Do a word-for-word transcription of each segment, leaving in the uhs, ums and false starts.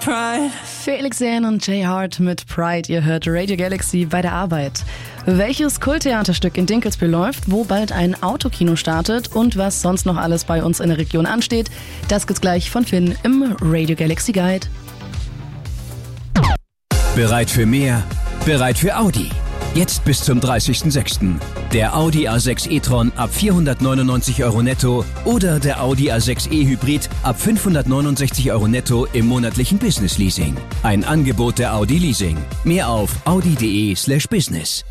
pride. Felix Jähn und Jay Hart mit Pride. Ihr hört Radio Galaxy bei der Arbeit. Welches Kulttheaterstück in Dinkelsbühl läuft, wo bald ein Autokino startet und was sonst noch alles bei uns in der Region ansteht, das gibt's gleich von Finn im Radio Galaxy Guide. Bereit für mehr? Bereit für Audi? Jetzt bis zum dreißigsten sechsten Der Audi A sechs e-tron ab vierhundertneunundneunzig Euro netto oder der Audi A sechs e Hybrid ab fünfhundertneunundsechzig Euro netto im monatlichen Business Leasing. Ein Angebot der Audi Leasing. Mehr auf audi.de slash business.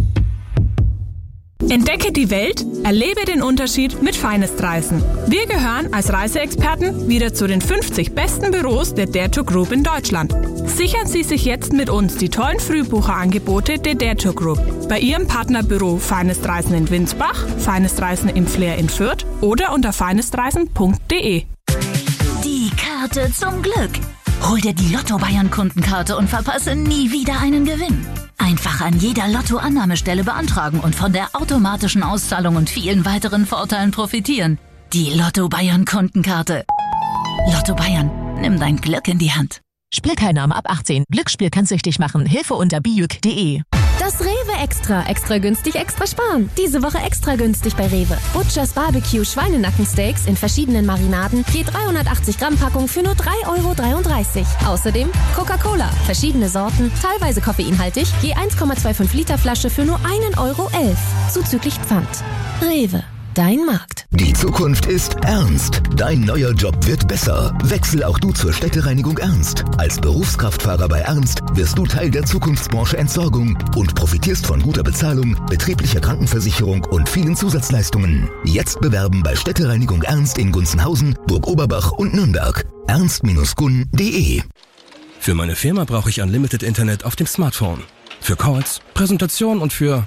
Entdecke die Welt, erlebe den Unterschied mit Finest-Reisen. Wir gehören als Reiseexperten wieder zu den fünfzig besten Büros der Dare to Group in Deutschland. Sichern Sie sich jetzt mit uns die tollen Frühbucherangebote der Dare to Group bei Ihrem Partnerbüro Finest-Reisen in Winsbach, Finest-Reisen im Flair in Fürth oder unter finestreisen punkt de. Die Karte zum Glück. Hol dir die Lotto-Bayern-Kundenkarte und verpasse nie wieder einen Gewinn. Einfach an jeder Lotto-Annahmestelle beantragen und von der automatischen Auszahlung und vielen weiteren Vorteilen profitieren. Die Lotto-Bayern-Kundenkarte. Lotto Bayern, nimm dein Glück in die Hand. Spielteilnahme ab achtzehn. Glücksspiel kann süchtig machen. Hilfe unter bijuk punkt de. Das Rewe Extra. Extra günstig, extra sparen. Diese Woche extra günstig bei Rewe. Butchers Barbecue Schweinenackensteaks in verschiedenen Marinaden. Je dreihundertachtzig Gramm Packung für nur drei Euro dreiunddreißig. Außerdem Coca-Cola. Verschiedene Sorten, teilweise koffeinhaltig. Je eins Komma fünfundzwanzig Liter Flasche für nur ein Euro elf. Zuzüglich Pfand. Rewe. Dein Markt. Die Zukunft ist ernst. Dein neuer Job wird besser. Wechsel auch du zur Städtereinigung Ernst. Als Berufskraftfahrer bei Ernst wirst du Teil der Zukunftsbranche Entsorgung und profitierst von guter Bezahlung, betrieblicher Krankenversicherung und vielen Zusatzleistungen. Jetzt bewerben bei Städtereinigung Ernst in Gunzenhausen, Burg-Oberbach und Nürnberg. ernst Bindestrich gun punkt de. Für meine Firma brauche ich Unlimited Internet auf dem Smartphone. Für Calls, Präsentation und für...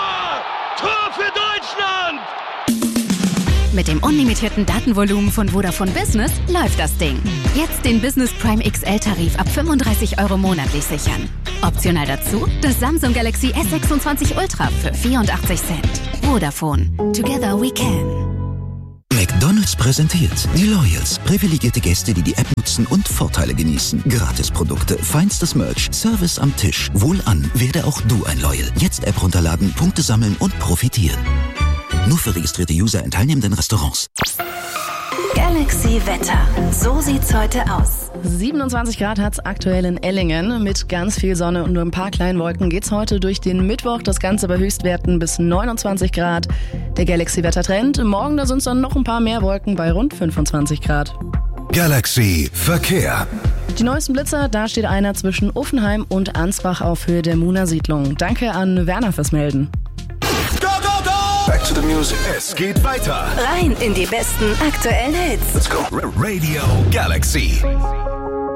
Mit dem unlimitierten Datenvolumen von Vodafone Business läuft das Ding. Jetzt den Business Prime X L-Tarif ab fünfunddreißig Euro monatlich sichern. Optional dazu das Samsung Galaxy S sechsundzwanzig Ultra für vierundachtzig Cent. Vodafone. Together we can. McDonald's präsentiert die Loyals. Privilegierte Gäste, die die App nutzen und Vorteile genießen. Gratisprodukte, feinstes Merch, Service am Tisch. Wohlan, werde auch du ein Loyal. Jetzt App runterladen, Punkte sammeln und profitieren. Nur für registrierte User in teilnehmenden Restaurants. Galaxy Wetter. So sieht's heute aus. siebenundzwanzig Grad hat's aktuell in Ellingen. Mit ganz viel Sonne und nur ein paar kleinen Wolken geht's heute durch den Mittwoch. Das Ganze bei Höchstwerten bis neunundzwanzig Grad. Der Galaxy-Wettertrend. Morgen, da sind's dann noch ein paar mehr Wolken bei rund fünfundzwanzig Grad. Galaxy Verkehr. Die neuesten Blitzer, da steht einer zwischen Uffenheim und Ansbach auf Höhe der Muna-Siedlung. Danke an Werner fürs Melden. Back to the music. Es geht weiter. Rein in die besten aktuellen Hits. Let's go. Radio Galaxy.